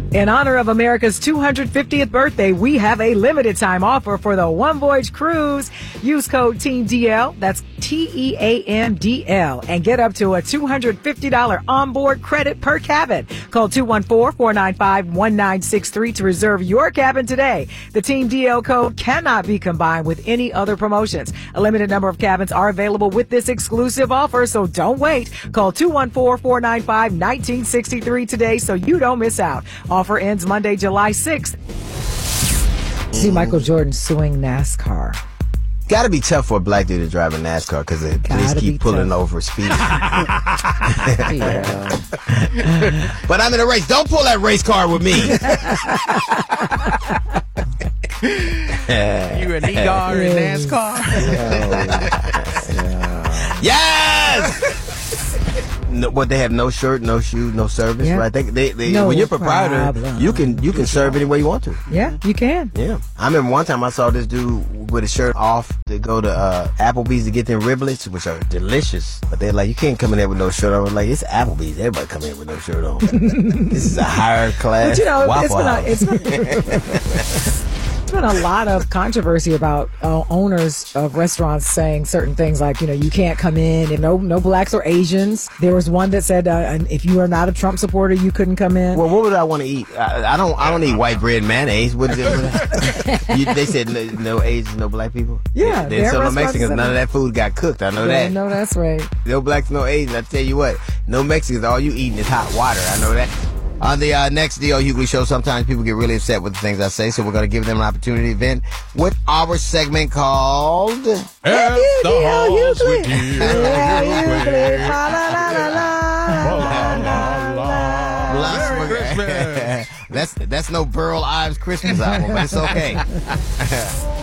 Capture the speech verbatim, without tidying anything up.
In honor of America's two hundred fiftieth birthday, we have a limited time offer for the One Voyage Cruise. Use code TEAMDL, that's T E A M D L, and get up to a two hundred fifty dollars onboard credit per cabin. Call two one four, four nine five, one nine six three to reserve your cabin today. The Team D L code cannot be combined with any other promotions. A limited number of cabins are available with this exclusive offer, so don't wait. Call two one four, four nine five, one nine six three today so you don't miss out. Offer ends Monday, July sixth. See Michael Jordan suing NASCAR. Got to be tough for a black dude to drive a NASCAR because the police keep pulling tough. over speeding. But I'm in a race. Don't pull that race car with me. You an E-Gar in NASCAR? Yeah. Yes! No, what they have no shirt, no shoe, no service, yeah. right? They, they, they, no when you're a proprietor, problem. you can you can serve any way you want to. Yeah, you can. Yeah, I remember one time I saw this dude with his shirt off to go to uh, Applebee's to get them riblets, which are delicious. But they're like, you can't come in there with no shirt on. I was like, it's Applebee's. Everybody come in with no shirt on. This is a higher class. But you know, Waffle it's been, a, it's been There's been a lot of controversy about uh, owners of restaurants saying certain things like, you know, you can't come in and no no blacks or Asians. There was one that said uh, if you are not a Trump supporter, you couldn't come in. Well, what would I want to eat? I, I don't I don't eat white bread and mayonnaise. What is it? you, they said no, no Asians, no black people? Yeah. They, they so no Mexicans. None of that food got cooked. I know yeah, that. No, that's right. No blacks, no Asians. I tell you what, no Mexicans. All you eating is hot water. I know that. On the uh, next D L Hughley show, sometimes people get really upset with the things I say, so we're going to give them an opportunity to vent with our segment called F the Halls with D L Hughley. Merry Christmas. That's, that's no Burl Ives Christmas album, but it's okay.